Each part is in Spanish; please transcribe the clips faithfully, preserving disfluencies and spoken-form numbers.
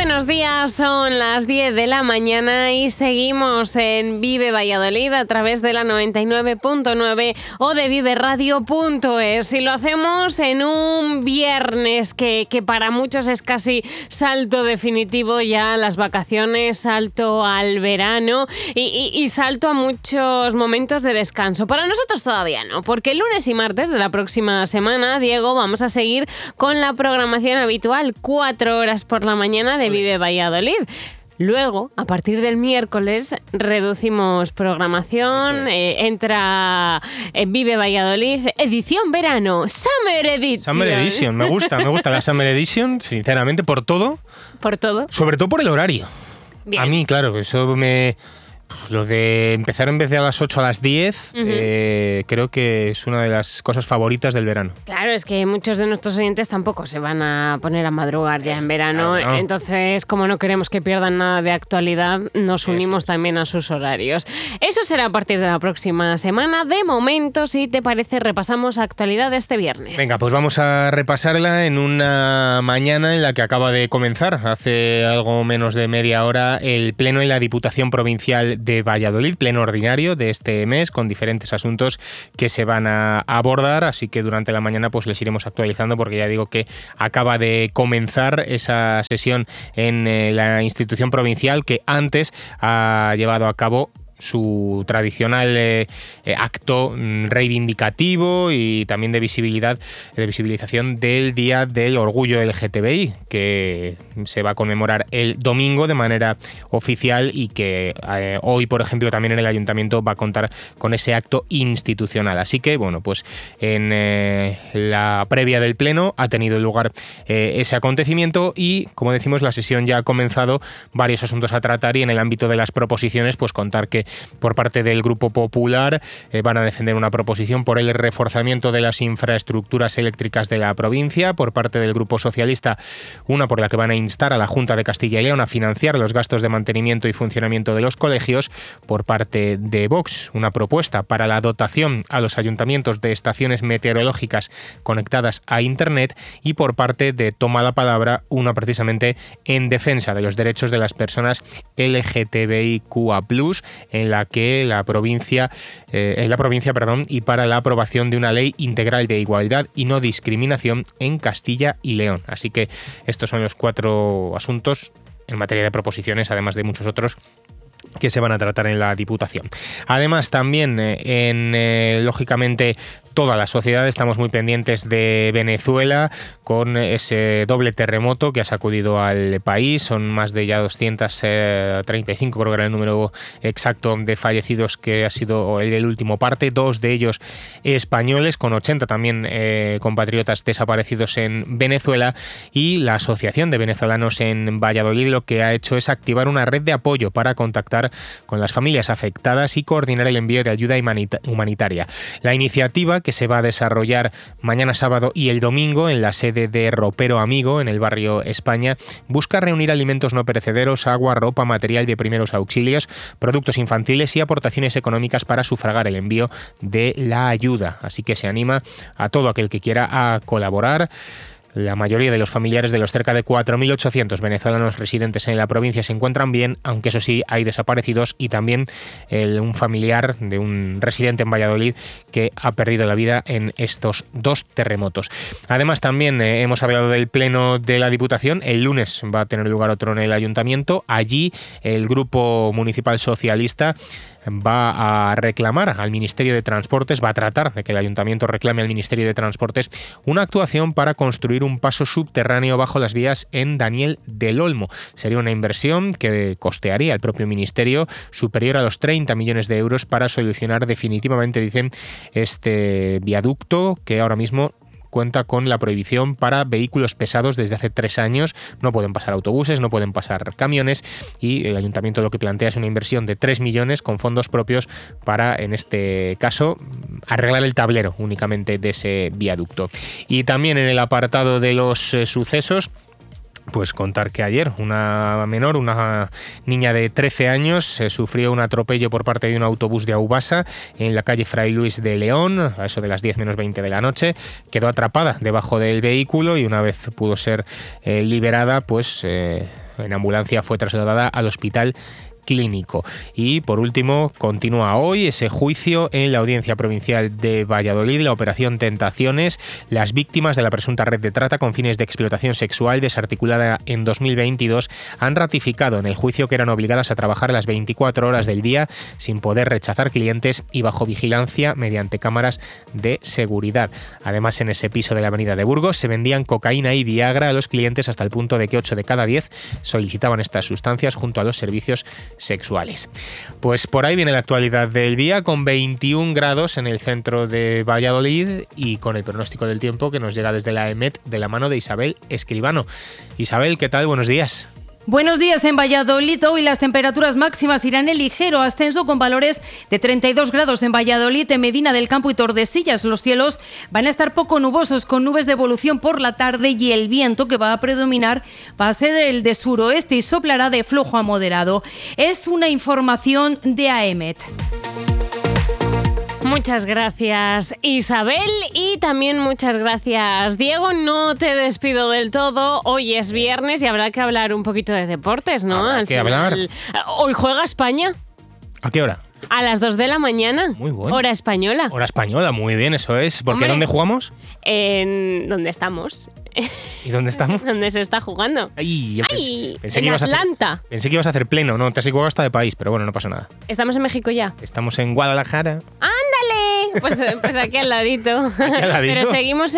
buenos días, son las diez de la mañana y seguimos en Vive Valladolid a través de la noventa y nueve punto nueve o de vive radio punto es. Y lo hacemos en un viernes que, que para muchos es casi salto definitivo ya a las vacaciones, salto al verano y, y, y salto a muchos momentos de descanso. Para nosotros todavía no, porque el lunes y martes de la próxima semana, Diego, vamos a seguir con la programación habitual, cuatro horas por la mañana de Vive Valladolid. Luego, a partir del miércoles, reducimos programación, eh, entra eh, Vive Valladolid, edición verano, Summer Edition. Summer Edition, me gusta, me gusta la Summer Edition, sinceramente, por todo. Por todo. Sobre todo por el horario. Bien. A mí, claro, eso me... Lo de empezar en vez de a las ocho a las diez, uh-huh. eh, creo que es una de las cosas favoritas del verano. Claro, es que muchos de nuestros oyentes tampoco se van a poner a madrugar ya en verano, claro, no. Entonces, como no queremos que pierdan nada de actualidad, nos unimos Eso es. también a sus horarios. Eso será a partir de la próxima semana. De momento, si te parece, repasamos actualidad de este viernes. Venga, pues vamos a repasarla en una mañana en la que acaba de comenzar, hace algo menos de media hora, el pleno en la Diputación Provincial de Valladolid, pleno ordinario de este mes, con diferentes asuntos que se van a abordar, así que durante la mañana pues les iremos actualizando, porque ya digo que acaba de comenzar esa sesión en eh, la institución provincial que antes ha llevado a cabo su tradicional eh, eh, acto reivindicativo y también de visibilidad, de visibilización del Día del Orgullo L G T B I, que se va a conmemorar el domingo de manera oficial y que eh, hoy, por ejemplo, también en el Ayuntamiento va a contar con ese acto institucional. Así que, bueno, pues en eh, la previa del Pleno ha tenido lugar eh, ese acontecimiento y, como decimos, la sesión ya ha comenzado, varios asuntos a tratar y en el ámbito de las proposiciones, pues contar que por parte del Grupo Popular eh, van a defender una proposición por el reforzamiento de las infraestructuras eléctricas de la provincia, por parte del Grupo Socialista una por la que van a instar a la Junta de Castilla y León a financiar los gastos de mantenimiento y funcionamiento de los colegios, por parte de Vox una propuesta para la dotación a los ayuntamientos de estaciones meteorológicas conectadas a Internet y por parte de Toma la Palabra una precisamente en defensa de los derechos de las personas L G T B I Q A plus, en la que la provincia, eh, en la provincia, perdón, y para la aprobación de una ley integral de igualdad y no discriminación en Castilla y León. Así que estos son los cuatro asuntos en materia de proposiciones, además de muchos otros que se van a tratar en la Diputación. Además, también eh, en eh, lógicamente toda la sociedad estamos muy pendientes de Venezuela, con ese doble terremoto que ha sacudido al país. Son más de ya doscientos treinta y cinco, creo que era el número exacto de fallecidos, que ha sido el del último parte, dos de ellos españoles, con ochenta también eh, compatriotas desaparecidos en Venezuela, y la Asociación de Venezolanos en Valladolid lo que ha hecho es activar una red de apoyo para contactar con las familias afectadas y coordinar el envío de ayuda humanitaria. La iniciativa, que se va a desarrollar mañana sábado y el domingo en la sede de Ropero Amigo, en el barrio España, busca reunir alimentos no perecederos, agua, ropa, material de primeros auxilios, productos infantiles y aportaciones económicas para sufragar el envío de la ayuda. Así que se anima a todo aquel que quiera a colaborar. La mayoría de los familiares de los cerca de cuatro mil ochocientos venezolanos residentes en la provincia se encuentran bien, aunque eso sí, hay desaparecidos y también el, un familiar de un residente en Valladolid que ha perdido la vida en estos dos terremotos. Además, también eh, hemos hablado del Pleno de la Diputación. El lunes va a tener lugar otro en el Ayuntamiento. Allí el Grupo Municipal Socialista va a reclamar al Ministerio de Transportes, va a tratar de que el Ayuntamiento reclame al Ministerio de Transportes una actuación para construir un paso subterráneo bajo las vías en Daniel del Olmo. Sería una inversión que costearía el propio Ministerio superior a los treinta millones de euros para solucionar definitivamente, dicen, este viaducto que ahora mismo cuenta con la prohibición para vehículos pesados desde hace tres años. No pueden pasar autobuses, no pueden pasar camiones, y el Ayuntamiento lo que plantea es una inversión de tres millones con fondos propios para, en este caso, arreglar el tablero únicamente de ese viaducto. Y también en el apartado de los eh, sucesos, pues contar que ayer una menor, una niña de trece años, eh, sufrió un atropello por parte de un autobús de Aubasa en la calle Fray Luis de León, a eso de las diez menos veinte de la noche. Quedó atrapada debajo del vehículo y una vez pudo ser eh, liberada, pues... Eh, En ambulancia fue trasladada al hospital clínico. Y por último, continúa hoy ese juicio en la Audiencia Provincial de Valladolid, la Operación Tentaciones. Las víctimas de la presunta red de trata con fines de explotación sexual desarticulada en dos mil veintidós han ratificado en el juicio que eran obligadas a trabajar las veinticuatro horas del día sin poder rechazar clientes y bajo vigilancia mediante cámaras de seguridad. Además, en ese piso de la avenida de Burgos se vendían cocaína y Viagra a los clientes hasta el punto de que ocho de cada diez solicitaban estas sustancias junto a los servicios sexuales. Pues por ahí viene la actualidad del día, con veintiún grados en el centro de Valladolid y con el pronóstico del tiempo que nos llega desde la EMET de la mano de Isabel Escribano. Isabel, ¿qué tal? Buenos días. Buenos días en Valladolid. Hoy las temperaturas máximas irán en ligero ascenso con valores de treinta y dos grados en Valladolid, en Medina del Campo y Tordesillas. Los cielos van a estar poco nubosos con nubes de evolución por la tarde y el viento que va a predominar va a ser el de suroeste y soplará de flojo a moderado. Es una información de AEMET. Muchas gracias, Isabel, y también muchas gracias, Diego. No te despido del todo. Hoy es viernes y habrá que hablar un poquito de deportes, ¿no? Habrá Al que final, hablar. Hoy juega España. ¿A qué hora? A las dos de la mañana. Muy bueno. Hora española. Hora española, muy bien, eso es. ¿Por qué? Hombre, ¿Dónde jugamos? En ¿dónde estamos? ¿Y dónde estamos? ¿Dónde se está jugando? Ay, yo Ay, pensé, pensé en que ibas Atlanta. A hacer, pensé que ibas a hacer pleno, no, te has equivocado hasta de país, pero bueno, no pasa nada. Estamos en México ya. Estamos en Guadalajara. ¡Ándale! Pues, pues aquí al ladito. Aquí al ladito. Pero seguimos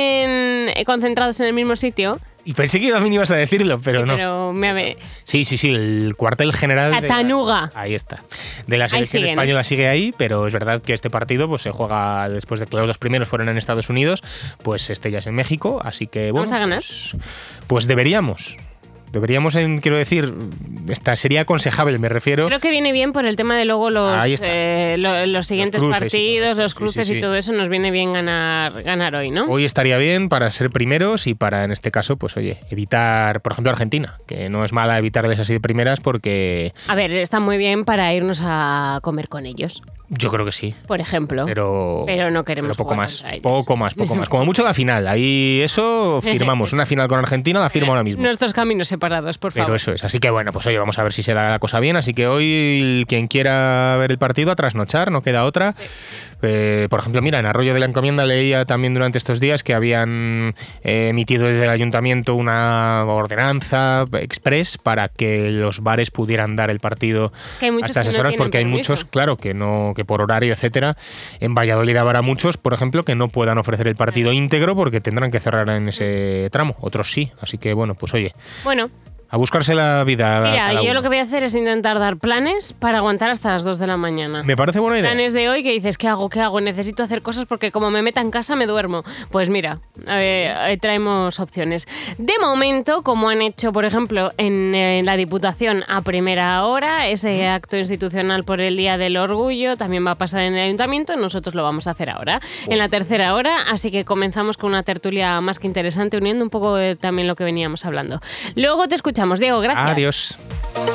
en, concentrados en el mismo sitio. Y pensé que también ibas a decirlo, pero Sí, no. Pero me ave... Sí, sí, sí, el cuartel general. Catanuga. De la, ahí está. De la selección siguen, española ¿eh? sigue ahí, pero es verdad que este partido pues se juega después de que los dos primeros fueron en Estados Unidos, pues este ya es en México, así que bueno. ¿Vamos a ganar? Pues, pues deberíamos. Deberíamos, en, quiero decir, esta sería aconsejable, me refiero. Creo que viene bien por el tema de luego los, Ahí está. eh, lo- los siguientes Los cruces y todo partidos, esto. los Sí, cruces sí, sí. y todo eso. Nos viene bien ganar, ganar hoy, ¿no? Hoy estaría bien para ser primeros y para, en este caso, pues oye, evitar, por ejemplo, Argentina, que no es mala evitarles así de primeras porque A ver, está muy bien para irnos a comer con ellos, yo creo que sí. por ejemplo. Pero, Pero no queremos pero poco jugar más, contra ellos. poco más, poco más. Como mucho la final, ahí eso firmamos. Una final con Argentina la firmo ahora mismo. Nuestros caminos separados, por Pero favor. eso es. Así que bueno, pues oye, vamos a ver si se da la cosa bien. Así que hoy quien quiera ver el partido a trasnochar, no queda otra. Sí. Eh, por ejemplo, mira, en Arroyo de la Encomienda leía también durante estos días que habían eh, emitido desde el ayuntamiento una ordenanza express para que los bares pudieran dar el partido Es que hay muchos hasta que esas no horas, tienen porque hay permiso. muchos, claro, que no, que por horario, etcétera. En Valladolid habrá muchos, por ejemplo, que no puedan ofrecer el partido íntegro porque tendrán que cerrar en ese tramo. Otros sí. Así que bueno, pues oye, Bueno, a buscarse la vida. mira, cada yo uno. lo que voy a hacer es intentar dar planes para aguantar hasta las dos de la mañana. Me parece buena idea. Planes de hoy que dices, ¿qué hago? ¿Qué hago? Necesito hacer cosas porque como me meta en casa me duermo. Pues mira, eh, eh, traemos opciones. De momento, como han hecho, por ejemplo, en, eh, la Diputación a primera hora, ese acto institucional por el Día del Orgullo también va a pasar en el Ayuntamiento, nosotros lo vamos a hacer ahora, en la tercera hora, así que comenzamos con una tertulia más que interesante, uniendo un poco de también lo que veníamos hablando. Luego te escuchamos, Diego, gracias. Adiós.